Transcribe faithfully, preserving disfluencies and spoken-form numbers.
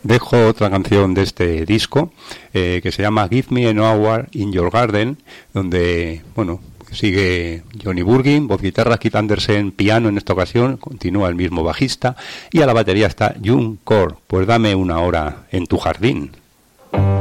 dejo otra canción de este disco eh, que se llama Give Me an Hour in Your Garden, donde, bueno, sigue Johnny Burgin, voz guitarra, Keith Anderson, piano en esta ocasión, continúa el mismo bajista, y a la batería está June Core. Pues dame una hora en tu jardín.